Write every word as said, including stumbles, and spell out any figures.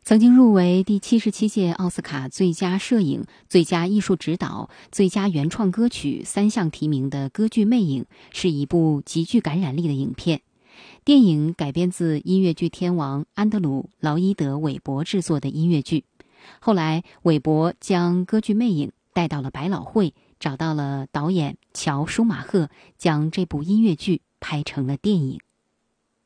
曾经入围第七十七届奥斯卡最佳摄影、最佳艺术指导、最佳原创歌曲三项提名的歌剧《魅影》是一部极具感染力的影片。电影改编自音乐剧天王安德鲁·劳伊德·韦伯制作的音乐剧。后来，韦伯将歌剧《魅影》带到了百老汇，找到了导演乔·舒马赫，将这部音乐剧拍成了电影。